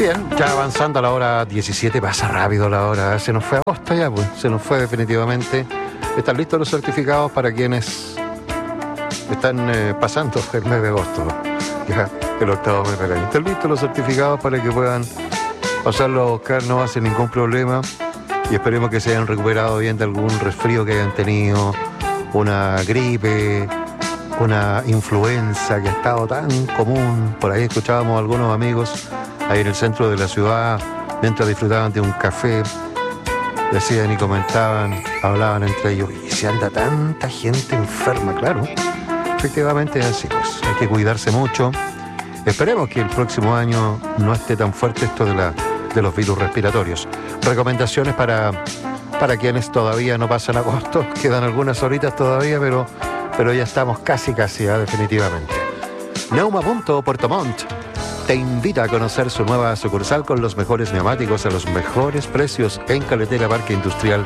Bien, ya avanzando a la hora 17, pasa rápido la hora, se nos fue agosto ya, pues, se nos fue definitivamente. ¿Están listos los certificados para quienes están pasando el mes de agosto? Ya, el octavo mes del año. ¿Están listos los certificados para que puedan pasarlo a buscar? No hace ningún problema y esperemos que se hayan recuperado bien de algún resfrío que hayan tenido, una gripe, una influenza que ha estado tan común. Por ahí escuchábamos a algunos amigos ahí en el centro de la ciudad, mientras disfrutaban de un café, decían y comentaban, hablaban entre ellos, y se anda tanta gente enferma, claro. Efectivamente es así, pues hay que cuidarse mucho. Esperemos que el próximo año no esté tan fuerte esto de los virus respiratorios. Recomendaciones para quienes todavía no pasan agosto, quedan algunas horitas todavía, pero ya estamos casi, definitivamente. Neuma Puerto Montt te invita a conocer su nueva sucursal con los mejores neumáticos a los mejores precios en Carretera Parque Industrial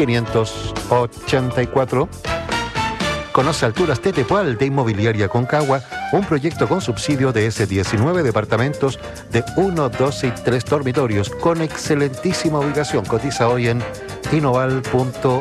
584. Conoce Alturas Tetepual de Inmobiliaria Concagua, un proyecto con subsidio de S19 departamentos de 1, 2 y 3 dormitorios con excelentísima ubicación. Cotiza hoy en inoval.cl.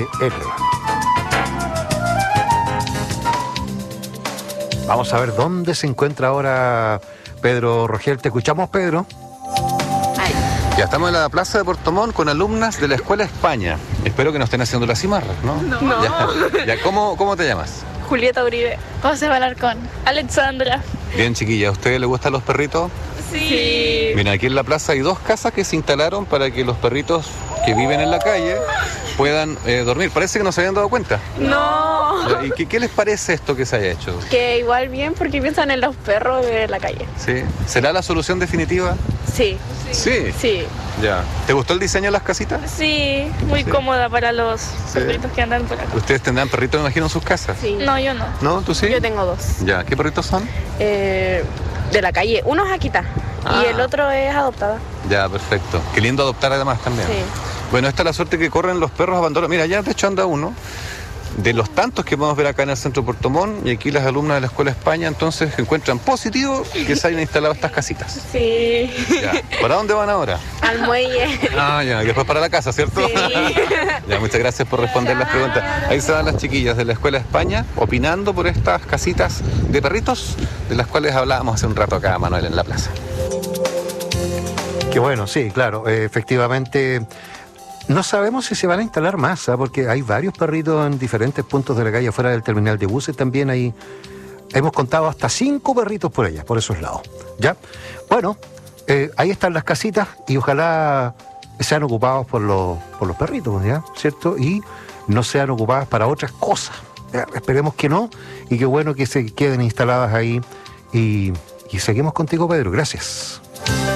Vamos a ver dónde se encuentra ahora Pedro Rogel. Te escuchamos, Pedro. Ya estamos en la plaza de Puerto Montt con alumnas de la Escuela España. Espero que no estén haciendo las cimarras, ¿no? No. Ya, ¿cómo te llamas? Julieta Uribe. José Balarcón. Alexandra. Bien, chiquilla, ¿a ustedes les gustan los perritos? Sí. Mira, aquí en la plaza hay 2 casas que se instalaron para que los perritos que viven en la calle puedan dormir. Parece que no se habían dado cuenta. No. ¿Y qué les parece esto que se haya hecho? Que igual bien porque piensan en los perros de la calle. ¿Sí? ¿Será la solución definitiva? Sí. Sí. Sí. Ya. ¿Te gustó el diseño de las casitas? Sí, muy cómoda para los perritos que andan por acá. ¿Ustedes tendrán perritos, me imagino, en sus casas? Sí. No, yo no. ¿No? ¿Tú sí? Yo tengo 2. Ya. ¿Qué perritos son? De la calle. Uno es Akita y el otro es adoptada. Ya, perfecto. Qué lindo adoptar además también. Sí. Bueno, esta es la suerte que corren los perros abandonados. Mira, ya de hecho anda uno. De los tantos que podemos ver acá en el centro de Puerto Montt, y aquí las alumnas de la Escuela España, entonces encuentran positivo que se hayan instalado estas casitas. Sí. Ya. ¿Para dónde van ahora? Al muelle. Ah, ya, y después para la casa, ¿cierto? Sí. Ya, muchas gracias por responder las preguntas. Ahí se van las chiquillas de la Escuela España opinando por estas casitas de perritos, de las cuales hablábamos hace un rato acá, Manuel, en la plaza. Qué bueno, sí, claro, efectivamente. No sabemos si se van a instalar más, porque hay varios perritos en diferentes puntos de la calle, afuera del terminal de buses también hay. Hemos contado hasta 5 perritos por allá, por esos lados. ¿Ya? Bueno, ahí están las casitas y ojalá sean ocupados por los perritos, ¿ya? ¿Cierto? Y no sean ocupadas para otras cosas. ¿Ya? Esperemos que no, y qué bueno que se queden instaladas ahí. Y seguimos contigo, Pedro. Gracias.